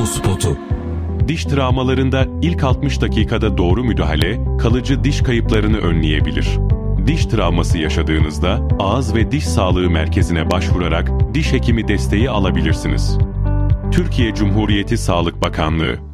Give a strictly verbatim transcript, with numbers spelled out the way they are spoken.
Kamu spotu. Diş travmalarında ilk altmış dakikada doğru müdahale, kalıcı diş kayıplarını önleyebilir. Diş travması yaşadığınızda ağız ve diş sağlığı merkezine başvurarak diş hekimi desteği alabilirsiniz. Türkiye Cumhuriyeti Sağlık Bakanlığı